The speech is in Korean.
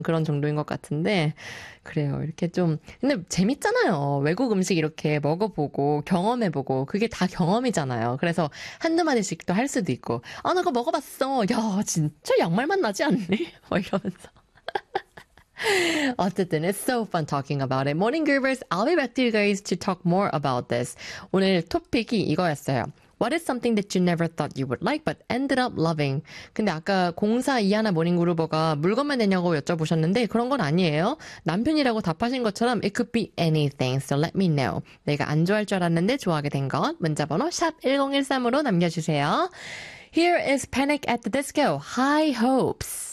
그런 정도인 것 같은데, 그래요. 이렇게 좀, 근데 재밌잖아요. 외국 음식 이렇게 먹어보고, 경험해보고, 그게 다 경험이잖아요. 그래서 한두 마디씩 또 할 수도 있고, 아, 나 그거 먹어봤어. 야, 진짜 양말맛 나지 않니? 뭐 이러면서. 어쨌든, it's so fun talking about it. Morning Groovers, I'll be back to you guys to talk more about this. 오늘 토픽이 이거였어요. What is something that you never thought you would like but ended up loving? 근데 아까 공사 이하나 모닝그루버가 물건만 되냐고 여쭤보셨는데 그런 건 아니에요. 남편이라고 답하신 것처럼 it could be anything. So let me know. 내가 안 좋아할 줄 알았는데 좋아하게 된 것. 문자번호 샵 1013으로 남겨주세요. Here is Panic at the Disco. High Hopes.